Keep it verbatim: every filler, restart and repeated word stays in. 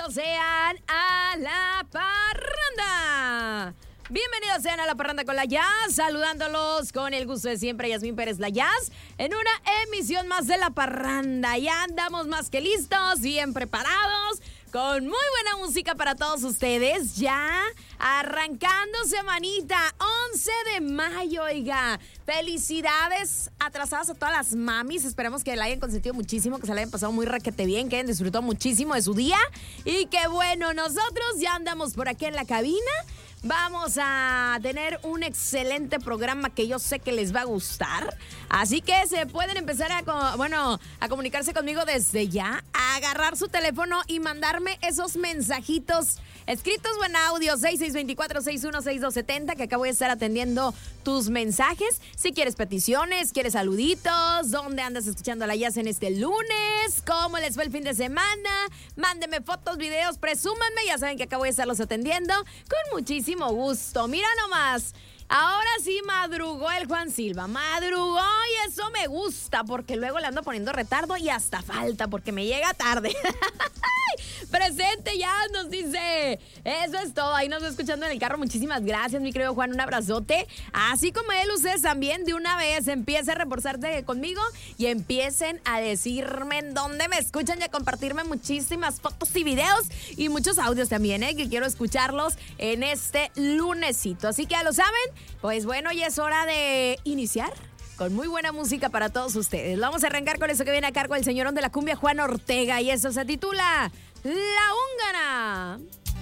bienvenidos sean a La Parranda. Bienvenidos sean a La Parranda con la Jazz, saludándolos con el gusto de siempre, Yasmín Pérez La Jazz, en una emisión más de La Parranda. Ya andamos más que listos, bien preparados, con muy buena música para todos ustedes, ya arrancando semanita, once de mayo, oiga. Felicidades atrasadas a todas las mamis, esperemos que la hayan consentido muchísimo, que se la hayan pasado muy requete bien, que hayan disfrutado muchísimo de su día y que bueno, nosotros ya andamos por aquí en la cabina. Vamos a tener un excelente programa que yo sé que les va a gustar. Así que se pueden empezar a, bueno, a comunicarse conmigo desde ya, a agarrar su teléfono y mandarme esos mensajitos escritos o en audio seis seis dos cuatro, seis uno seis dos siete cero, que acá voy a estar atendiendo tus mensajes. Si quieres peticiones, quieres saluditos, ¿dónde andas escuchando la Jazz en este lunes? ¿Cómo les fue el fin de semana? Mándenme fotos, videos, presúmanme, ya saben que acá voy a estarlos atendiendo con muchísimo gusto. Mira nomás, ahora sí madrugó el Juan Silva, madrugó y eso me gusta porque luego le ando poniendo retardo y hasta falta porque me llega tarde. Presente ya, nos dice. Eso es todo, ahí nos va escuchando en el carro. Muchísimas gracias, mi querido Juan, un abrazote. Así como él, ustedes también de una vez empiecen a reportarse conmigo y empiecen a decirme en dónde me escuchan y a compartirme muchísimas fotos y videos y muchos audios también, ¿eh? Que quiero escucharlos en este lunesito. Así que ya lo saben, pues bueno, ya es hora de iniciar con muy buena música para todos ustedes. Vamos a arrancar con eso que viene a cargo del señorón de la cumbia, Juan Ortega, y eso se titula La Húngara.